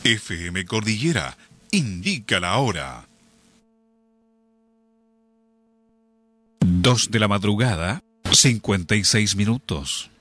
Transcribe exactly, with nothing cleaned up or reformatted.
F M Cordillera indica la hora. Dos de la madrugada, cincuenta y seis minutos.